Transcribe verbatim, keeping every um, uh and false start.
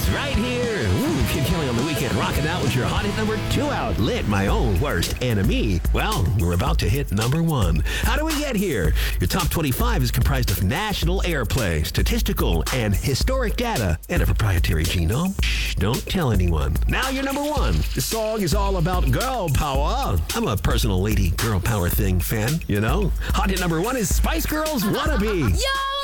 is right here. Ooh, Kid Kelly on the weekend, rocking out with your hot hit number two outlet, my own worst enemy. Well, we're about to hit number one. How do we get here? Your top twenty-five is comprised of national airplay, statistical and historic data, and a proprietary genome. Shh, don't tell anyone. Now you're number one. The song is all about girl power. I'm a personal lady girl power thing fan, you know? Hot hit number one is Spice Girls Wannabe. Yo!